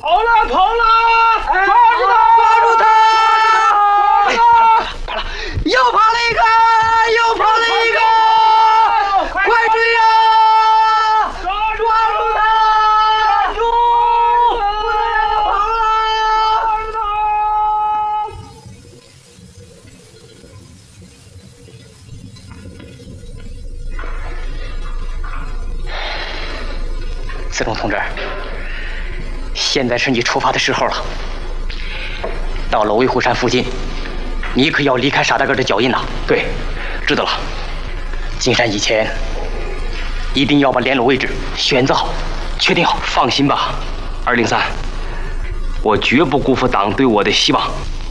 跑了，跑了！抓住他！ 抓住他！ 跑了！ 又跑了一个，又跑了一个！快追呀！ 抓住他！抓住！不能让他跑了！ 司中同志，现在是你出发的时候了。到了维护山附近，你可要离开沙大哥的脚印呐。对，知道了。进山以前，一定要把联络位置选择好，确定好。放心吧，203，我绝不辜负党对我的希望。